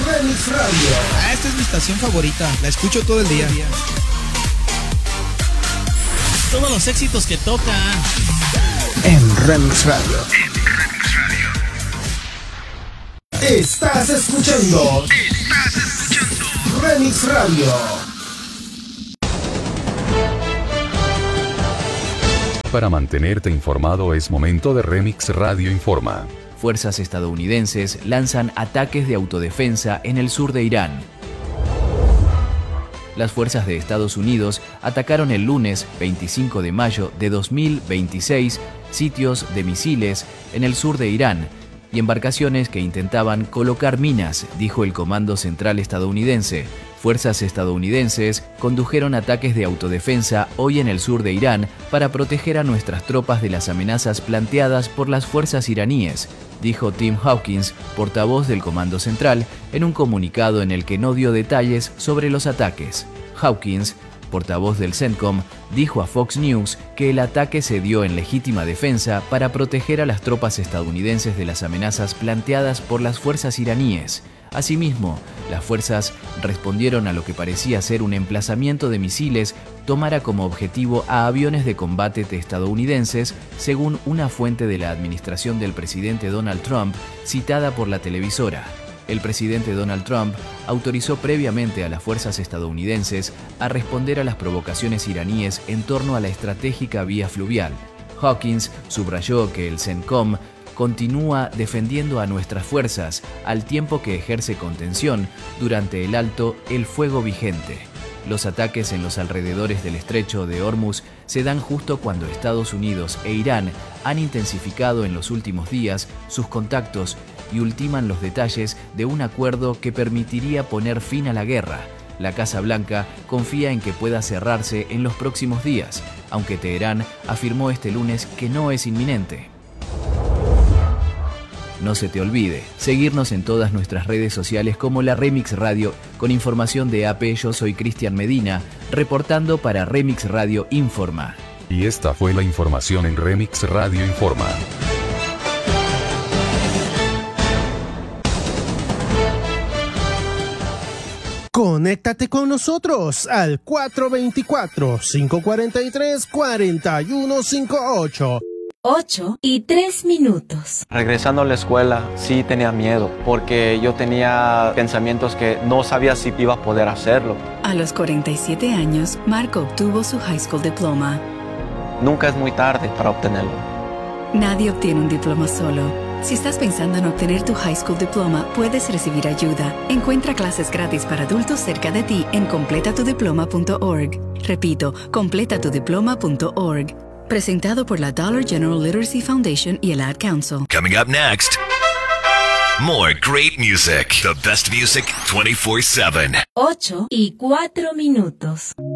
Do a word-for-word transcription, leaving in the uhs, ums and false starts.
Remix Radio. Ah, esta es mi estación favorita. La escucho todo el día. Todos los éxitos que tocan. En Remix Radio. En Remix Radio. Estás escuchando. Estás escuchando. Remix Radio. Para mantenerte informado es momento de Remix Radio Informa. Fuerzas estadounidenses lanzan ataques de autodefensa en el sur de Irán. Las fuerzas de Estados Unidos atacaron el lunes veinticinco de mayo de dos mil veintiséis sitios de misiles en el sur de Irán y embarcaciones que intentaban colocar minas, dijo el Comando Central estadounidense. Fuerzas estadounidenses condujeron ataques de autodefensa hoy en el sur de Irán para proteger a nuestras tropas de las amenazas planteadas por las fuerzas iraníes, dijo Tim Hawkins, portavoz del Comando Central, en un comunicado en el que no dio detalles sobre los ataques. Hawkins, portavoz del CENTCOM, dijo a Fox News que el ataque se dio en legítima defensa para proteger a las tropas estadounidenses de las amenazas planteadas por las fuerzas iraníes. Asimismo, las fuerzas respondieron a lo que parecía ser un emplazamiento de misiles tomara como objetivo a aviones de combate estadounidenses, según una fuente de la administración del presidente Donald Trump citada por la televisora. El presidente Donald Trump autorizó previamente a las fuerzas estadounidenses a responder a las provocaciones iraníes en torno a la estratégica vía fluvial. Hawkins subrayó que el CENTCOM continúa defendiendo a nuestras fuerzas al tiempo que ejerce contención durante el alto el fuego vigente. Los ataques en los alrededores del estrecho de Hormuz se dan justo cuando Estados Unidos e Irán han intensificado en los últimos días sus contactos y ultiman los detalles de un acuerdo que permitiría poner fin a la guerra. La Casa Blanca confía en que pueda cerrarse en los próximos días, aunque Teherán afirmó este lunes que no es inminente. No se te olvide seguirnos en todas nuestras redes sociales como la Remix Radio con información de A P. Yo soy Cristian Medina, reportando para Remix Radio Informa. Y esta fue la información en Remix Radio Informa. Conéctate con nosotros al cuatro dos cuatro, cinco cuatro tres, cuatro uno cinco ocho. ocho y tres minutos. Regresando a la escuela, sí tenía miedo, porque yo tenía pensamientos que no sabía si iba a poder hacerlo. A los cuarenta y siete años, Marco obtuvo su high school diploma. Nunca es muy tarde para obtenerlo. Nadie obtiene un diploma solo. Si estás pensando en obtener tu high school diploma, puedes recibir ayuda. Encuentra clases gratis para adultos cerca de ti en completa tu diploma punto org. Repito, completa tu diploma punto org. Presentado por la Dollar General Literacy Foundation y el Ad Council. Coming up next, more great music. The best music twenty-four seven. ocho y cuatro minutos.